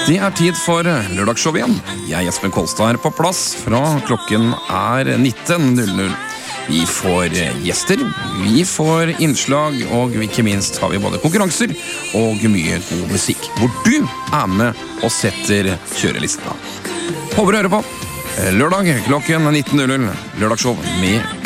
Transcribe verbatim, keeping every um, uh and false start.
Det er tid for lørdagsshow igjen. Jeg, Espen Kolstad, er på plass fra klokken er nitten null null. Vi får gjester, vi får innslag, og ikke minst har vi både konkurranser og mye god musikk, hvor du er med og setter kjørelisten. Håper du hører på. Lørdag klokken nitten null null, lørdagsshow med